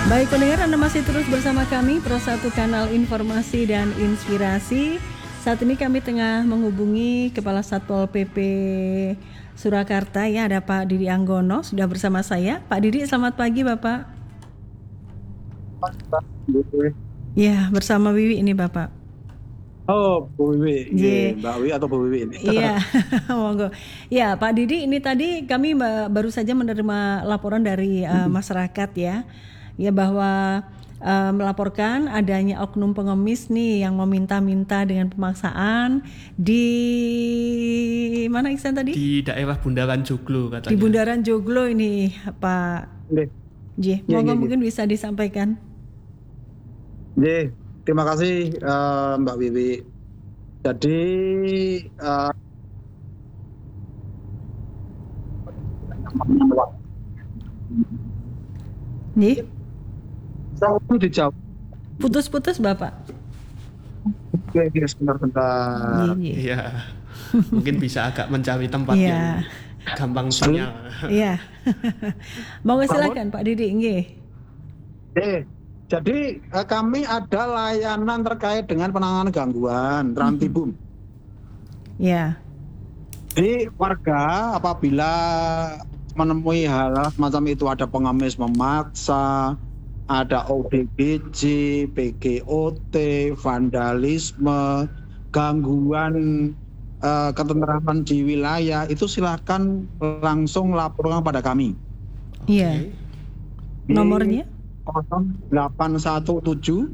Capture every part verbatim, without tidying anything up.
Baik pendengar, Anda masih terus bersama kami Pro satu Kanal Informasi dan Inspirasi. Saat ini kami tengah menghubungi Kepala Satpol P P Surakarta, ya, ada Pak Didi Anggono sudah bersama saya. Pak Didi, selamat pagi Bapak. Ya, bersama Wiwi ini Bapak. Oh, Bu Wiwi, yeah. Mbak Wiwi atau Bu Wiwi ini? Iya, monggo. Ya, Pak Didi, ini tadi kami baru saja menerima laporan dari uh, masyarakat ya. Ya bahwa uh, melaporkan adanya oknum pengemis nih yang meminta-minta dengan pemaksaan di mana Iksan tadi? Di daerah Bundaran Joglo katanya. Di Bundaran Joglo ini Pak. J, ya, monggo ya, mungkin ya. bisa disampaikan. J, terima kasih uh, Mbak Wiwi. Jadi uh, Nih. Dijawab. Putus-putus Bapak. Oke, okay, sebentar-bentar. Iya. Mungkin bisa agak mencari tempat yeah. yang gampang sinyal. Iya. Monggo silakan Pak Didi, nggih. Eh, jadi eh, kami ada layanan terkait dengan penanganan gangguan Trantibum. Iya. Yeah. Jadi warga apabila menemui hal semacam itu, ada pengemis memaksa, ada O D G J, P G O T, vandalisme, gangguan uh, ketentraman di wilayah, itu silakan langsung laporkan pada kami. Iya. Okay. Nomornya? nol delapan satu tujuh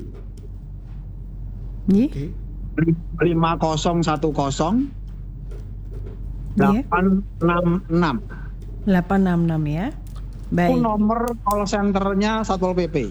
okay. lima nol satu nol delapan enam enam. delapan enam enam ya. Baik. Itu nomor call centernya Satpol P P.